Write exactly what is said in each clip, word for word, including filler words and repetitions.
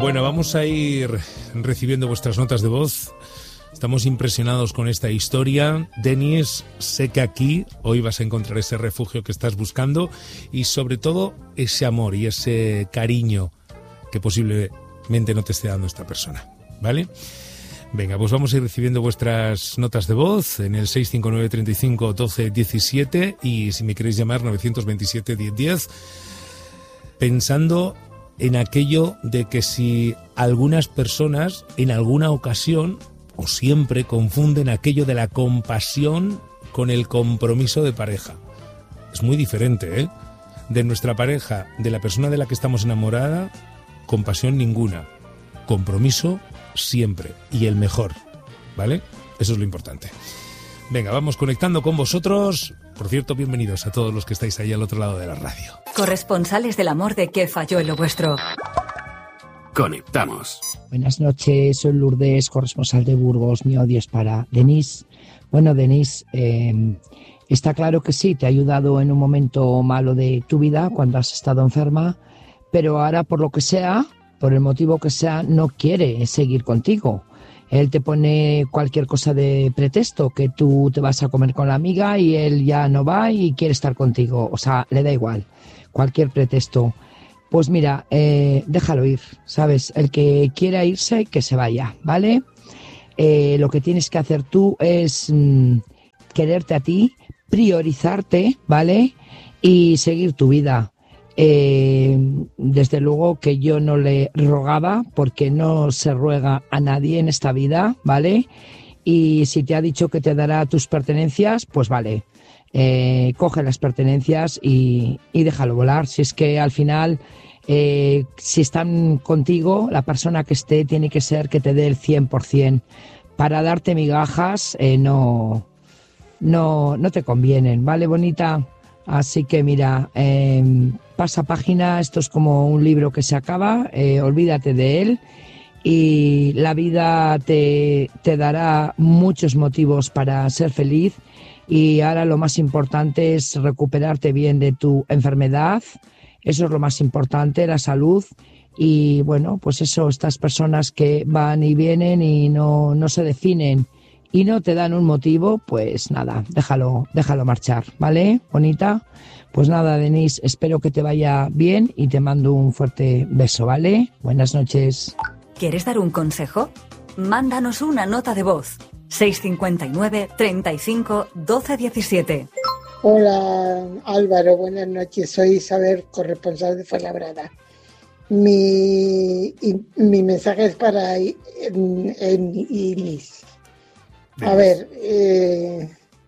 Bueno, vamos a ir recibiendo vuestras notas de voz. Estamos impresionados con esta historia. Denis, sé que aquí hoy vas a encontrar ese refugio que estás buscando y sobre todo ese amor y ese cariño que posiblemente no te esté dando esta persona, ¿vale? Venga, pues vamos a ir recibiendo vuestras notas de voz en el seis cinco nueve, treinta y cinco, doce, diecisiete y si me queréis llamar nueve dos siete, diez, diez, pensando en aquello de que si algunas personas en alguna ocasión o siempre confunden aquello de la compasión con el compromiso de pareja. Es muy diferente, ¿eh? De nuestra pareja, de la persona de la que estamos enamorada, compasión ninguna, compromiso siempre y el mejor, ¿vale? Eso es lo importante. Venga, vamos conectando con vosotros. Por cierto, bienvenidos a todos los que estáis ahí al otro lado de la radio. Corresponsales del amor de ¿Qué falló en lo vuestro? Conectamos. Buenas noches, soy Lourdes, corresponsal de Burgos. Mi odio es para Denis. Bueno, Denis, eh, está claro que sí, te ha ayudado en un momento malo de tu vida cuando has estado enferma, pero ahora por lo que sea, por el motivo que sea, no quiere seguir contigo. Él te pone cualquier cosa de pretexto, que tú te vas a comer con la amiga y él ya no va y quiere estar contigo. O sea, le da igual, cualquier pretexto. Pues mira, eh, déjalo ir, ¿sabes? El que quiera irse, que se vaya, ¿vale? Eh, lo que tienes que hacer tú es mmm, quererte a ti, priorizarte, ¿vale? Y seguir tu vida. Eh, desde luego que yo no le rogaba, porque no se ruega a nadie en esta vida, ¿vale? Y si te ha dicho que te dará tus pertenencias, pues vale. Eh, coge las pertenencias y, y déjalo volar. Si es que al final, eh, si están contigo, la persona que esté tiene que ser que te dé el cien por ciento. Para darte migajas eh, no, no, no te convienen, ¿vale, bonita? Así que mira, eh, pasa página, esto es como un libro que se acaba, eh, olvídate de él y la vida te, te dará muchos motivos para ser feliz. Y ahora lo más importante es recuperarte bien de tu enfermedad, eso es lo más importante, la salud. Y bueno, pues eso, estas personas que van y vienen y no, no se definen y no te dan un motivo, pues nada, déjalo, déjalo marchar, ¿vale, bonita? Pues nada, Denis, espero que te vaya bien y te mando un fuerte beso, ¿vale? Buenas noches. ¿Quieres dar un consejo? Mándanos una nota de voz. seis cinco nueve, treinta y cinco, doce, diecisiete. Hola Álvaro, buenas noches. Soy Isabel, corresponsal de Fuenlabrada. Mi, mi mensaje es para en, en Iris. A ver, eh,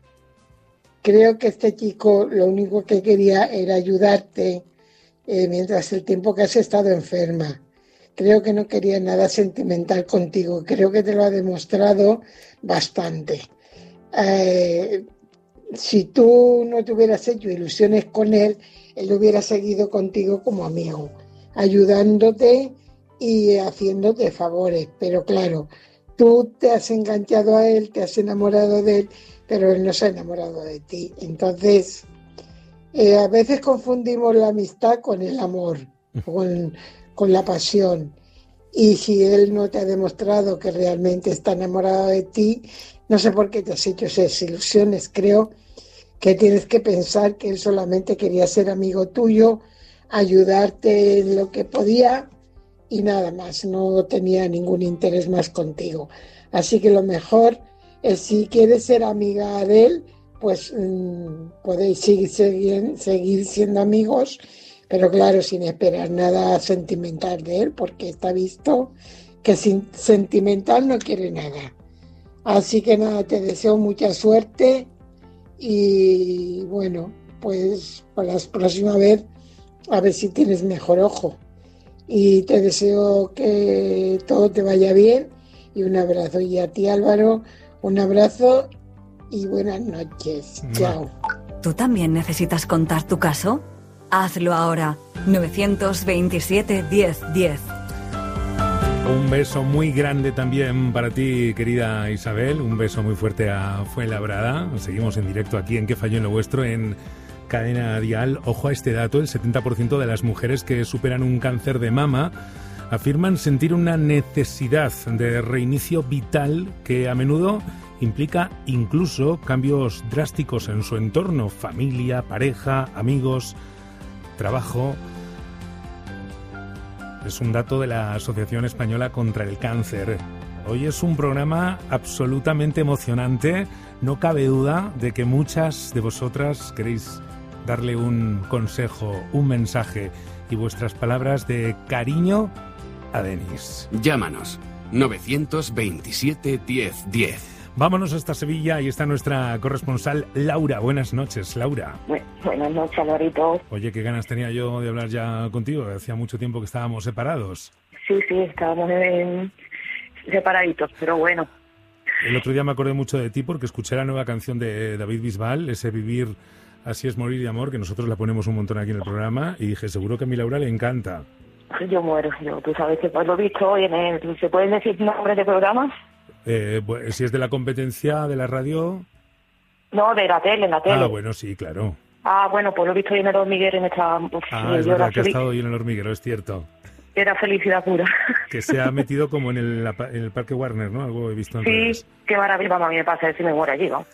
creo que este chico lo único que quería era ayudarte eh, mientras el tiempo que has estado enferma. Creo que no quería nada sentimental contigo. Creo que te lo ha demostrado bastante. Eh, si tú no te hubieras hecho ilusiones con él, él hubiera seguido contigo como amigo, ayudándote y haciéndote favores. Pero claro, tú te has enganchado a él, te has enamorado de él, pero él no se ha enamorado de ti. Entonces, eh, a veces confundimos la amistad con el amor, con, con la pasión. Y si él no te ha demostrado que realmente está enamorado de ti, no sé por qué te has hecho esas ilusiones. Creo que tienes que pensar que él solamente quería ser amigo tuyo, ayudarte en lo que podía y nada más. No tenía ningún interés más contigo. Así que lo mejor es, si quieres ser amiga de él, pues mmm, podéis seguir, seguir, seguir siendo amigos, pero claro, sin esperar nada sentimental de él, porque está visto que sin sentimental no quiere nada. Así que nada, te deseo mucha suerte y bueno, pues para la próxima vez a ver si tienes mejor ojo. Y te deseo que todo te vaya bien y un abrazo. Y a ti, Álvaro, un abrazo y buenas noches. Chao. ¿Tú también necesitas contar tu caso? Hazlo ahora. nueve dos siete, diez, diez. Un beso muy grande también para ti, querida Isabel. Un beso muy fuerte a Fuenlabrada. Seguimos en directo aquí en ¿Qué falló en lo vuestro? En Cadena Dial. Ojo a este dato, el setenta por ciento de las mujeres que superan un cáncer de mama afirman sentir una necesidad de reinicio vital que a menudo implica incluso cambios drásticos en su entorno, familia, pareja, amigos, trabajo. Es un dato de la Asociación Española contra el Cáncer. Hoy es un programa absolutamente emocionante. No cabe duda de que muchas de vosotras queréis darle un consejo, un mensaje y vuestras palabras de cariño a Denis. Llámanos novecientos veintisiete diez diez. Vámonos hasta Sevilla y está nuestra corresponsal Laura. Buenas noches, Laura. Buenas noches, Alvarito. Oye, qué ganas tenía yo de hablar ya contigo. Hacía mucho tiempo que estábamos separados. Sí, sí, estábamos en... separaditos, pero bueno. El otro día me acordé mucho de ti porque escuché la nueva canción de David Bisbal, ese Vivir así es morir de amor, que nosotros la ponemos un montón aquí en el programa, y dije, seguro que a mi Laura le encanta. Yo muero, yo, tú sabes que pues, lo he visto hoy en el... ¿Se pueden decir nombres de programas? Eh, pues, si es de la competencia de la radio... No, de la tele, en la tele. Ah, bueno, sí, claro. Ah, bueno, pues lo he visto hoy en el hormiguero en esta... Uf, ah, es verdad que ha estado hoy en el hormiguero, es cierto. Era felicidad pura. Que se ha metido como en el, en el Parque Warner, ¿no? Algo he visto en Sí, redes. Qué maravilla, vamos, a mí me pasa eso y me muero allí, ¿no?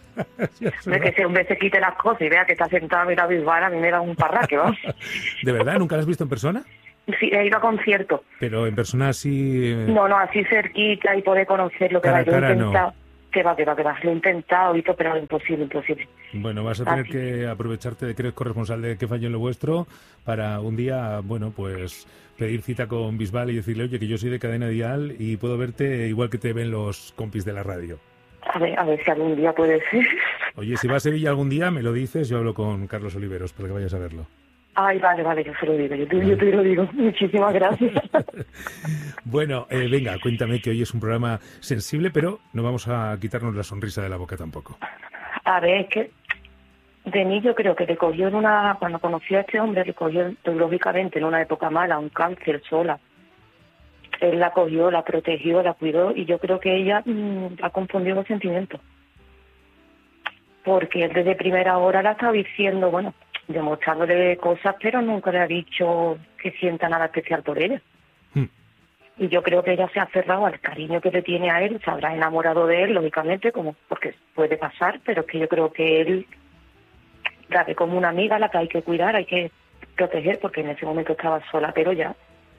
De que si un vez se quite las cosas y vea que está sentado a mirar Bisbal, a mí me da un parraque, ¿no? ¿De verdad? ¿Nunca la has visto en persona? Sí, he ido a conciertos. Pero en persona así... Eh... No, no, así cerquita y poder conocerlo. Que Cara a va, yo cara, he intentado, no. Que va, que va, que va. Lo he intentado, y todo, pero imposible, imposible. Bueno, vas a tener Así. que aprovecharte de que eres corresponsal de Qué Falló en lo Vuestro para un día, bueno, pues pedir cita con Bisbal y decirle, oye, que yo soy de Cadena Dial y puedo verte igual que te ven los compis de la radio. A ver, a ver si algún día puede ser. Oye, si vas a Sevilla algún día, me lo dices, yo hablo con Carlos Oliveros para que vayas a verlo. Ay, vale, vale, yo se lo digo, yo te, yo te lo digo. Muchísimas gracias. Bueno, eh, venga, cuéntame, que hoy es un programa sensible, pero no vamos a quitarnos la sonrisa de la boca tampoco. A ver, es que Denis yo creo que le cogió en una... Cuando conoció a este hombre, le cogió, lógicamente, en una época mala, un cáncer sola. Él la cogió, la protegió, la cuidó, y yo creo que ella mmm, ha confundido los sentimientos. Porque él desde primera hora la estaba diciendo, bueno, demostrándole cosas, pero nunca le ha dicho que sienta nada especial por ella. Hmm. Y yo creo que ella se ha aferrado al cariño que le tiene a él, se habrá enamorado de él, lógicamente, como porque puede pasar, pero es que yo creo que él la ve como una amiga a la que hay que cuidar, hay que proteger, porque en ese momento estaba sola, pero ya.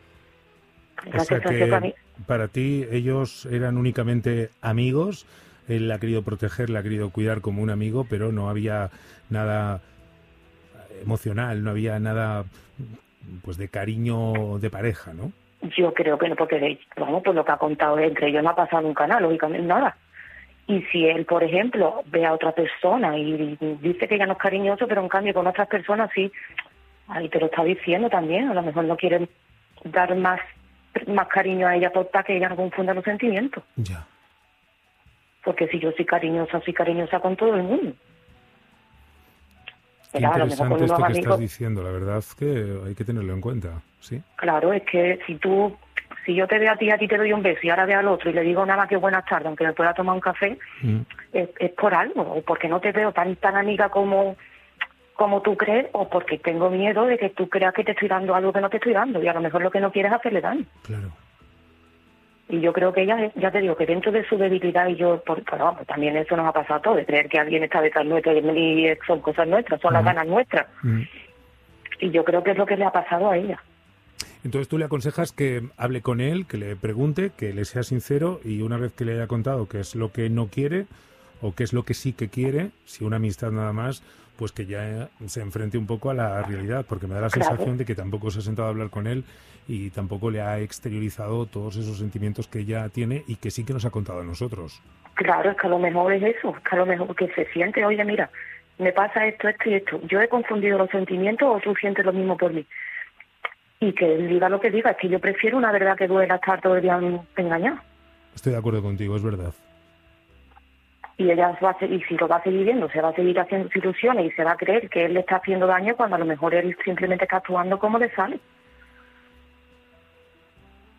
O sea que para ti ellos eran únicamente amigos, él la ha querido proteger, la ha querido cuidar como un amigo, pero no había nada emocional, no había nada pues de cariño de pareja, ¿no? Yo creo que no, porque vamos, por lo que ha contado entre ellos no ha pasado nunca nada, lógicamente nada. Y si él, por ejemplo, ve a otra persona y dice que ella no es cariñoso, pero en cambio con otras personas sí, ahí te lo está diciendo también, a lo mejor no quieren dar más más cariño a ella para que ella no confunda los sentimientos. Ya. Porque si yo soy cariñosa, soy cariñosa con todo el mundo. Qué Pero interesante esto que amigos, estás diciendo, la verdad es que hay que tenerlo en cuenta, ¿sí? Claro, es que si tú, si yo te veo a ti, a ti te doy un beso y ahora veo al otro y le digo nada más que buenas tardes, aunque me pueda tomar un café, mm. es, es por algo, o porque no te veo tan tan amiga como como tú crees, o porque tengo miedo de que tú creas que te estoy dando algo que no te estoy dando, y a lo mejor lo que no quieres es hacerle daño. Claro. Y yo creo que ella, ya te digo, que dentro de su debilidad, y yo, por, bueno, vamos, también eso nos ha pasado a todos, de creer que alguien está detrás nuestra y son cosas nuestras, son uh-huh. las ganas nuestras. Uh-huh. Y yo creo que es lo que le ha pasado a ella. Entonces tú le aconsejas que hable con él, que le pregunte, que le sea sincero, y una vez que le haya contado qué es lo que no quiere o qué es lo que sí que quiere, si una amistad nada más, pues que ya se enfrente un poco a la realidad, porque me da la sensación claro. de que tampoco se ha sentado a hablar con él y tampoco le ha exteriorizado todos esos sentimientos que ella tiene y que sí que nos ha contado a nosotros. Claro, es que a lo mejor es eso, es que a lo mejor que se siente, oye, mira, me pasa esto, esto y esto, yo he confundido los sentimientos o tú sientes lo mismo por mí. Y que él diga lo que diga, es que yo prefiero una verdad que duela estar todo el día engañado. Estoy de acuerdo contigo, es verdad. Y ella va a seguir, y si lo va a seguir viendo, se va a seguir haciendo ilusiones y se va a creer que él le está haciendo daño cuando a lo mejor él simplemente está actuando como le sale.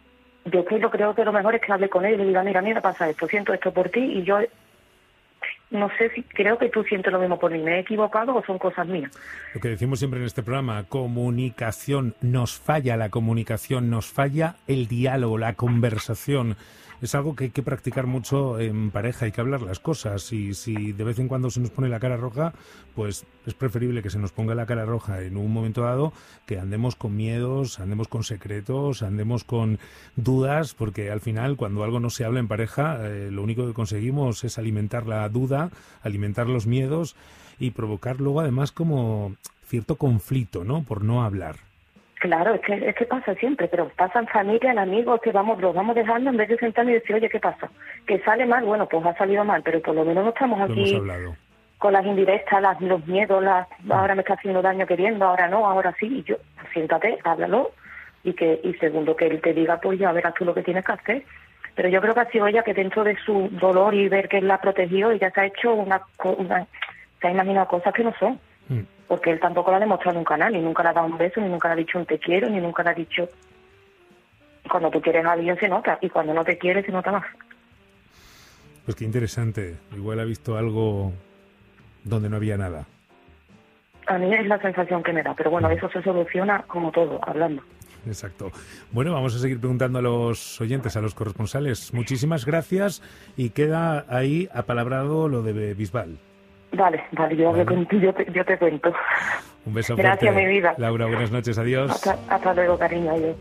Yo creo, creo que lo mejor es que hable con él y le diga, mira, mira, pasa esto, siento esto por ti y yo no sé si creo que tú sientes lo mismo por mí. ¿Me he equivocado o son cosas mías? Lo que decimos siempre en este programa, comunicación, nos falla la comunicación, nos falla el diálogo, la conversación. Es algo que hay que practicar mucho en pareja, hay que hablar las cosas, y si de vez en cuando se nos pone la cara roja, pues es preferible que se nos ponga la cara roja en un momento dado, que andemos con miedos, andemos con secretos, andemos con dudas, porque al final cuando algo no se habla en pareja, eh, lo único que conseguimos es alimentar la duda, alimentar los miedos y provocar luego además como cierto conflicto, ¿no? Por no hablar. Claro, es que, es que pasa siempre, pero pasa en familia, en amigos, que vamos, los vamos dejando en vez de sentarnos y decir, oye, ¿qué pasa? Que sale mal, bueno, pues ha salido mal, pero por lo menos no estamos aquí con las indirectas, las, los miedos, las, ahora me está haciendo daño queriendo, ahora no, ahora sí, y yo, siéntate, háblalo, y que y segundo, que él te diga, pues ya verás tú lo que tienes que hacer. Pero yo creo que ha sido ella que dentro de su dolor y ver que él la protegió, ella se ha hecho una, una se ha imaginado cosas que no son. Mm. Porque él tampoco lo ha demostrado nunca nada, ni nunca le ha dado un beso, ni nunca le ha dicho un te quiero, ni nunca le ha dicho... Cuando tú quieres a alguien se nota, y cuando no te quieres se nota más. Pues qué interesante. Igual ha visto algo donde no había nada. A mí es la sensación que me da, pero bueno, eso se soluciona como todo, hablando. Exacto. Bueno, vamos a seguir preguntando a los oyentes, a los corresponsales. Muchísimas gracias, y queda ahí apalabrado lo de Bisbal. Vale, vale, yo, vale. Con, yo, te, yo te cuento. Un beso Gracias, fuerte. Mi vida. Laura, buenas noches, adiós. Hasta, hasta luego, cariño, adiós.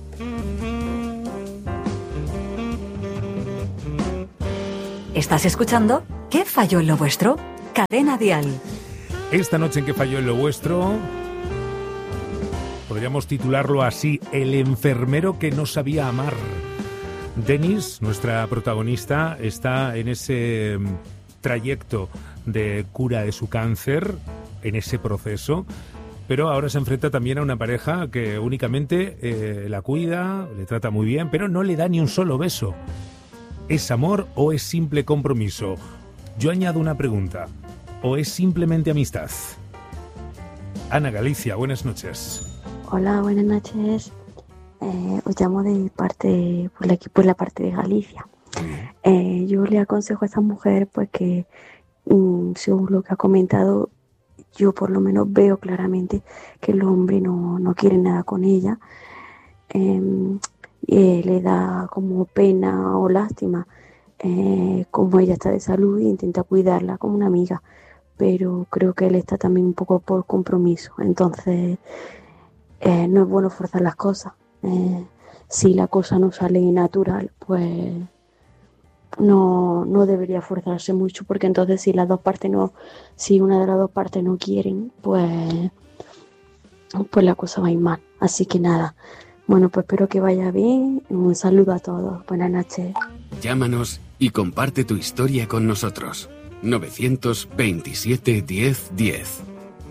¿Estás escuchando? ¿Qué falló en lo vuestro? Cadena Dial. Esta noche en ¿Qué falló en lo vuestro? Podríamos titularlo así: el enfermero que no sabía amar. Denis, nuestra protagonista, está en ese trayecto de cura de su cáncer, en ese proceso, pero ahora se enfrenta también a una pareja que únicamente eh, la cuida, le trata muy bien, pero no le da ni un solo beso. ¿Es amor o es simple compromiso? Yo añado una pregunta: ¿o es simplemente amistad? Ana Galicia, buenas noches. Hola, buenas noches. Eh, os llamo de parte, por la, por la parte de Galicia. Eh, yo le aconsejo a esta mujer pues que, mm, según lo que ha comentado, yo por lo menos veo claramente que el hombre no, no quiere nada con ella. Eh, eh, le da como pena o lástima eh, como ella está de salud, e intenta cuidarla como una amiga, pero creo que él está también un poco por compromiso. Entonces eh, no es bueno forzar las cosas. Eh, si la cosa no sale natural, pues no, no debería forzarse mucho, porque entonces si las dos partes no, si una de las dos partes no quieren, pues, pues la cosa va a ir mal. Así que nada, bueno, pues espero que vaya bien. Un saludo a todos. Buenas noches. Llámanos y comparte tu historia con nosotros. novecientos veintisiete diez diez.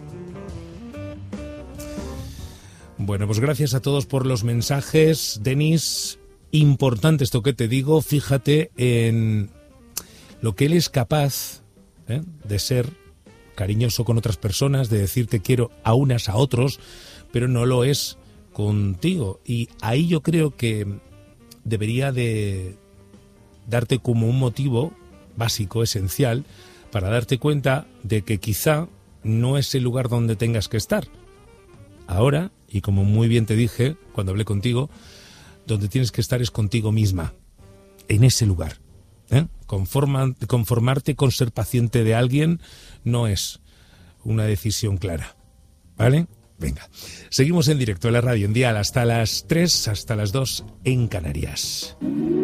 Bueno, pues gracias a todos por los mensajes. Denis, importante esto que te digo. Fíjate en lo que él es capaz ¿eh? de ser cariñoso con otras personas, de decir te quiero a unas, a otros, pero no lo es contigo. Y ahí yo creo que debería de darte como un motivo básico, esencial, para darte cuenta de que quizá no es el lugar donde tengas que estar. Ahora, y como muy bien te dije cuando hablé contigo, donde tienes que estar es contigo misma, en ese lugar. ¿eh? Conforma, conformarte con ser paciente de alguien no es una decisión clara. ¿Vale? Venga, seguimos en directo en la radio en Dial hasta las tres, hasta las dos en Canarias.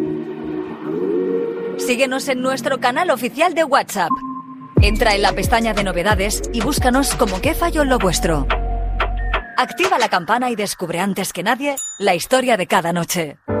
Síguenos en nuestro canal oficial de WhatsApp. Entra en la pestaña de novedades y búscanos como ¿Qué falló en lo vuestro? Activa la campana y descubre antes que nadie la historia de cada noche.